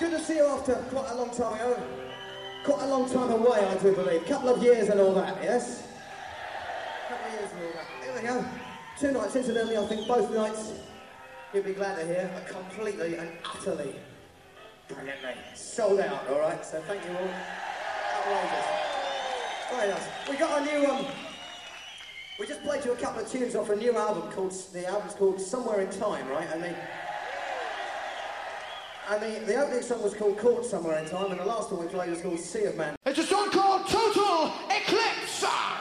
Good to see you after quite a long time ago. Quite a long time away, I do believe. Couple of years and all that, yes? Couple of years and all that. Here we go. 2 nights, incidentally, I think both nights, you'll be glad to hear, are completely and utterly, brilliantly sold out, all right? So thank you all. Outrageous. Very nice. We got a new, we just played you a couple of tunes off a new album the album's called Somewhere in Time, right? And the opening song was called Caught Somewhere in Time, and the last one we played was called Sea of Man. It's a song called Total Eclipse!